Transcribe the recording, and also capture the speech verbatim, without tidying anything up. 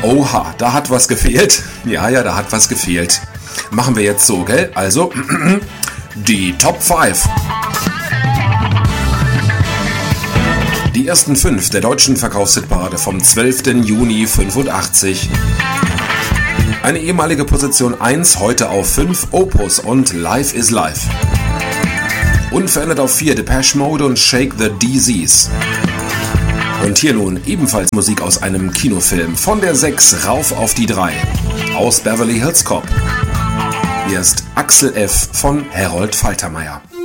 Oha, da hat was gefehlt. Ja, ja, da hat was gefehlt. Machen wir jetzt so, gell? Also, die Top fünf. Die ersten fünf der deutschen Verkaufshitparade vom zwölften Juni fünfundachtzig. Eine ehemalige Position eins, heute auf fünf, Opus und Life is Life. Unverändert auf vier, Depeche Mode und Shake the Disease. Und hier nun ebenfalls Musik aus einem Kinofilm. Von der sechs rauf auf die drei. Aus Beverly Hills Cop. Hier ist Axel F. von Harold Faltermeier.